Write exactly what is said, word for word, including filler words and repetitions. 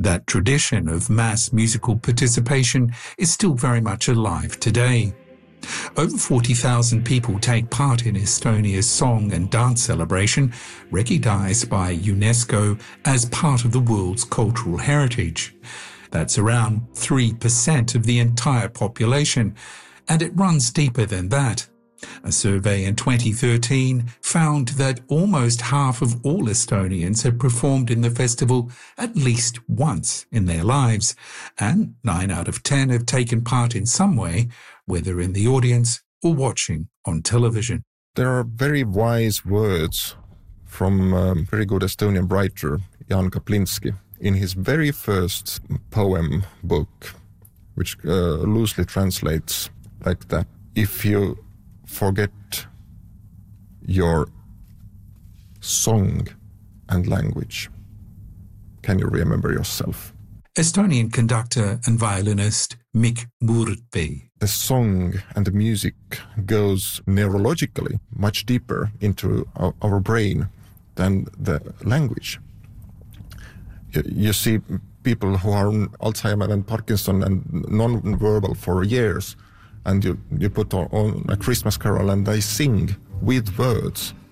That tradition of mass musical participation is still very much alive today. Over forty thousand people take part in Estonia's song and dance celebration, recognized by UNESCO as part of the world's cultural heritage. That's around three percent of the entire population, and it runs deeper than that. A survey in twenty thirteen found that almost half of all Estonians have performed in the festival at least once in their lives, and nine out of ten have taken part in some way, whether in the audience or watching on television. There are very wise words from a very good Estonian writer, Jan Kaplinsky, in his very first poem book, which uh, loosely translates like that. If you forget your song and language, can you remember yourself? Estonian conductor and violinist Mikk Murdpee. The song and the music goes neurologically much deeper into our, our brain than the language. You, you see people who are on Alzheimer and Parkinson and non-verbal for years, and you, you put on, on a Christmas carol and they sing with words.